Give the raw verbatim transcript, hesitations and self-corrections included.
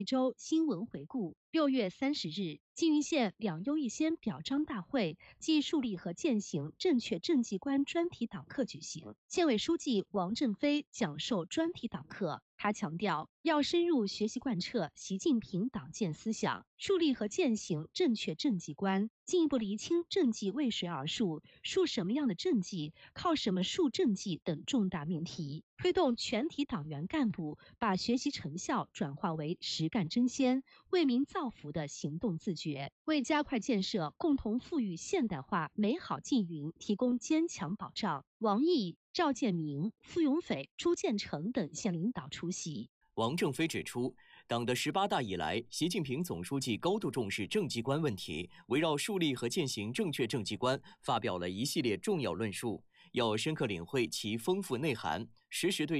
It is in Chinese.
一周新闻回顾。六月三十日，缙云县两优一先表彰大会暨树立和践行正确政绩观专题党课举行。县委书记王振飞讲授专题党课，他强调要深入学习贯彻习近平党建思想，树立和践行正确政绩观，进一步厘清政绩为谁而树、树什么样的政绩、靠什么树政绩等重大命题，推动全体党员干部把学习成效转化为实干争先、为民造福的行动自觉，为加快建设共同富裕现代化美好缙云提供坚强保障。王毅、赵建明、傅永斐、朱建成等县领导出席。 王正飞指出，党的十八大以来，习近平总书记高度重视政绩观问题，围绕树立和践行正确政绩观，发表了一系列重要论述，要深刻领会其丰富内涵，实时对